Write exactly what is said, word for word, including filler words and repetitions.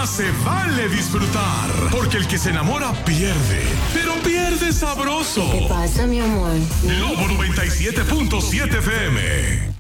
más se vale disfrutar. Porque el que se enamora pierde, pero pierde sabroso. ¿Qué pasa, mi amor? Lobo noventa y siete punto siete F M.